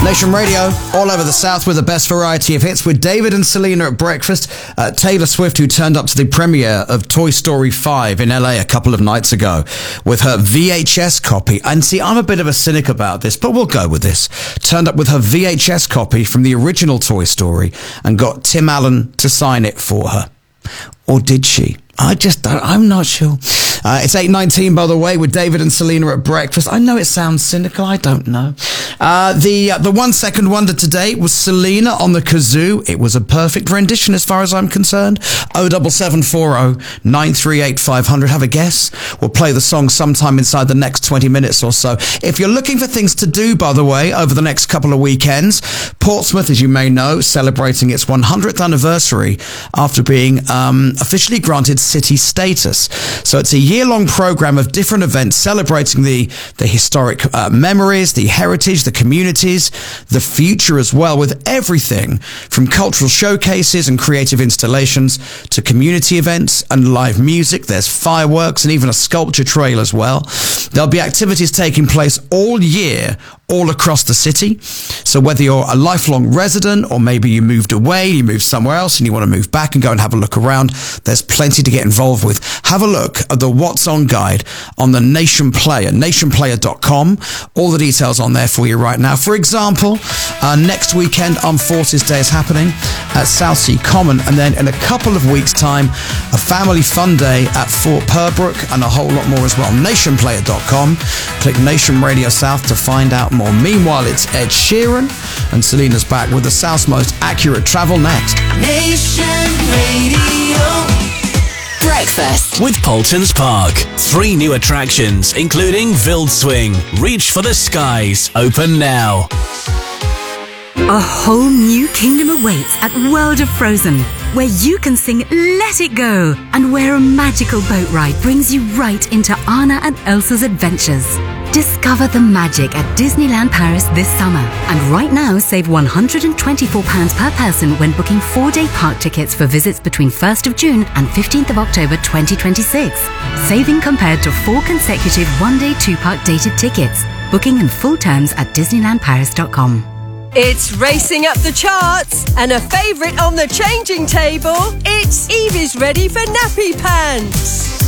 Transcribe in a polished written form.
Nation Radio, all over the South with the best variety of hits with David and Selena at breakfast. Taylor Swift, who turned up to the premiere of Toy Story 5 in LA a couple of nights ago with her VHS copy. And see, I'm a bit of a cynic about this, but we'll go with this. Turned up with her VHS copy from the original Toy Story and got Tim Allen to sign it for her. Or did she? I'm not sure. It's 8:19, by the way, with David and Selena at breakfast. I know it sounds cynical. I don't know. The 1 second wonder today was Selena on the kazoo. It was a perfect rendition as far as I'm concerned. 07740 938 500. Have a guess. We'll play the song sometime inside the next 20 minutes or so. If you're looking for things to do, by the way, over the next couple of weekends, Portsmouth, as you may know, celebrating its 100th anniversary after being officially granted city status. So it's a year-long program of different events celebrating the historic memories, the heritage, the communities, the future as well, with everything from cultural showcases and creative installations to community events and live music. There's fireworks and even a sculpture trail as well. There'll be activities taking place all year, all across the city. So whether you're a lifelong resident or maybe you moved away, you moved somewhere else and you want to move back and go and have a look around, there's plenty to get involved with. Have a look at the What's On guide on the Nation Player, nationplayer.com. All the details on there for you right now. For example, next weekend, Armed Forces Day is happening at Southsea Common, and then in a couple of weeks' time, a family fun day at Fort Purbrook, and a whole lot more as well. Nationplayer.com. Click Nation Radio South to find out more. Meanwhile, it's Ed Sheeran, and Selena's back with the South's most accurate travel next. Nation Radio. Breakfast with Paultons Park. 3 new attractions, including Vild Swing, Reach for the Skies, open now. A whole new kingdom awaits at World of Frozen, where you can sing Let It Go, and where a magical boat ride brings you right into Anna and Elsa's adventures. Discover the magic at Disneyland Paris this summer. And right now, save £124 per person when booking 4-day park tickets for visits between 1st of June and 15th of October 2026. Saving compared to 4 consecutive 1-day 2-park dated tickets. Booking and full terms at DisneylandParis.com. It's racing up the charts and a favourite on the changing table. It's Evie's ready for nappy pants.